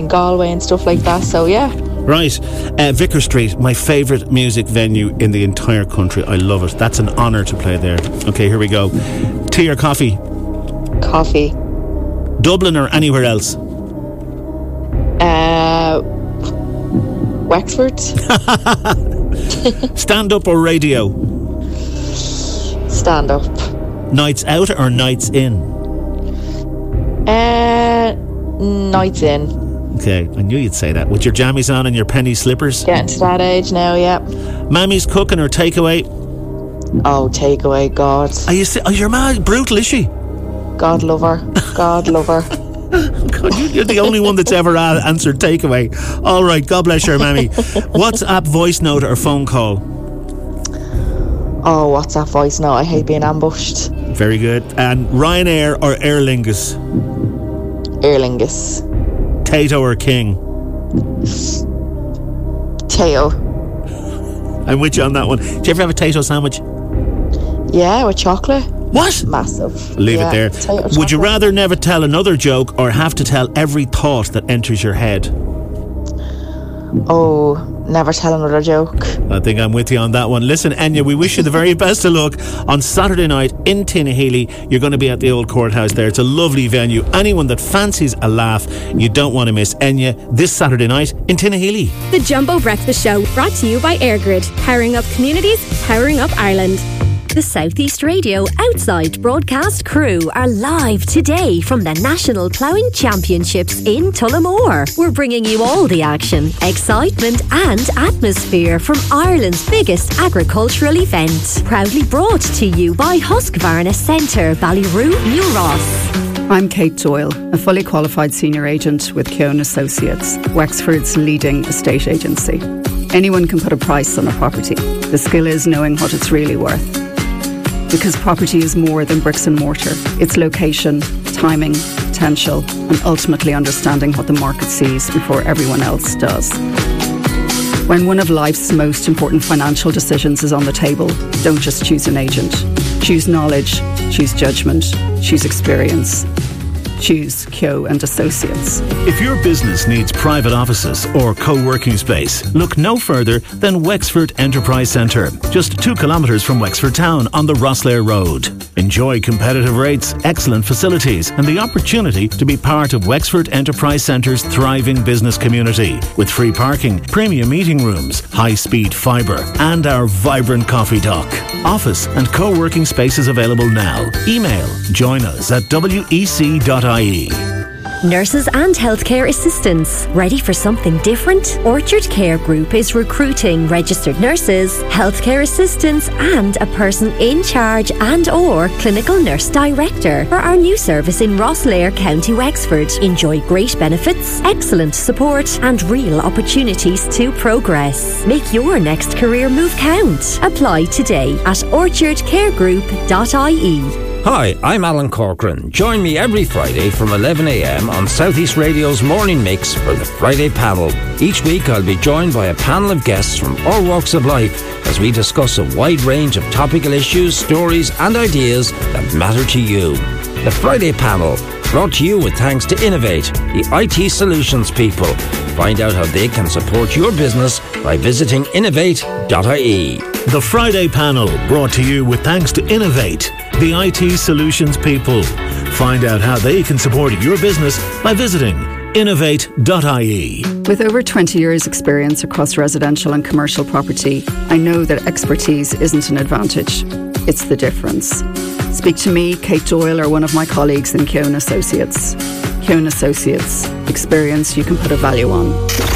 Galway and stuff like that. So yeah. Right. Vicar Street, my favourite music venue in the entire country. I love it. That's an honour to play there. Okay, here we go. Tea or coffee? Coffee. Dublin or anywhere else? Wexford. Stand up or radio? Stand up. Nights out or nights in? Nights in. Okay, I knew you'd say that. With your jammies on and your penny slippers? Getting to that age now, yeah. Mammy's cooking or takeaway? Oh, takeaway, God. Are your ma brutal, is she? God love her. God love her. God, you're the only one that's ever answered takeaway. All right, God bless your mammy. WhatsApp voice note or phone call? Oh, WhatsApp voice note. I hate being ambushed. Very good. And Ryanair or Aer Lingus? Aer Lingus. Tato or King? Tato. I'm with you on that one. Do you ever have a Tato sandwich? Yeah, with chocolate. What? Massive. Leave it there. Would you rather never tell another joke or have to tell every thought that enters your head? Oh, never tell another joke. I think I'm with you on that one. Listen, Enya, we wish you the very best of luck. On Saturday night in Tinnahealy, you're going to be at the old courthouse there. It's a lovely venue. Anyone that fancies a laugh, you don't want to miss Enya this Saturday night in Tinnahealy. The Jumbo Breakfast Show, brought to you by Airgrid. Powering up communities, powering up Ireland. The South East Radio Outside broadcast crew are live today from the National Ploughing Championships in Tullamore. We're bringing you all the action, excitement and atmosphere from Ireland's biggest agricultural event. Proudly brought to you by Husqvarna Centre, Ballyroo, New Ross. I'm Kate Doyle, a fully qualified senior agent with Keown Associates, Wexford's leading estate agency. Anyone can put a price on a property. The skill is knowing what it's really worth. Because property is more than bricks and mortar. It's location, timing, potential, and ultimately understanding what the market sees before everyone else does. When one of life's most important financial decisions is on the table, don't just choose an agent. Choose knowledge, choose judgment, choose experience. Choose Keown Associates. If your business needs private offices or co-working space, look no further than Wexford Enterprise Centre, just 2 kilometres from Wexford Town on the Rosslare Road. Enjoy competitive rates, excellent facilities and the opportunity to be part of Wexford Enterprise Centre's thriving business community with free parking, premium meeting rooms, high-speed fibre and our vibrant coffee dock. Office and co-working spaces available now. Email join us at wec.ie. Nurses and healthcare assistants. Ready for something different? Orchard Care Group is recruiting registered nurses, healthcare assistants and a person in charge and or clinical nurse director for our new service in Rosslare, County Wexford. Enjoy great benefits, excellent support and real opportunities to progress. Make your next career move count. Apply today at orchardcaregroup.ie. Hi, I'm Alan Corcoran. Join me every Friday from 11 a.m. on South East Radio's Morning Mix for the Friday Panel. Each week I'll be joined by a panel of guests from all walks of life as we discuss a wide range of topical issues, stories and ideas that matter to you. The Friday Panel, brought to you with thanks to Innovate, the IT solutions people. Find out how they can support your business by visiting innovate.ie. The Friday Panel, brought to you with thanks to Innovate, the IT solutions people. Find out how they can support your business by visiting innovate.ie. With over 20 years' experience across residential and commercial property, I know that expertise isn't an advantage. It's the difference. Speak to me, Kate Doyle, or one of my colleagues in Keown Associates. Keown Associates. Experience you can put a value on.